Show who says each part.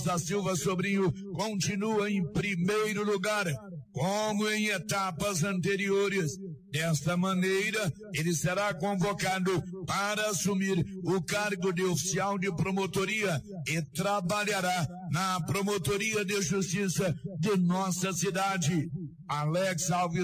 Speaker 1: Silva Sobrinho continua em primeiro lugar, como em etapas anteriores. Desta maneira, ele será convocado para assumir o cargo de oficial de promotoria e trabalhará na Promotoria de Justiça de nossa cidade. Alex Alves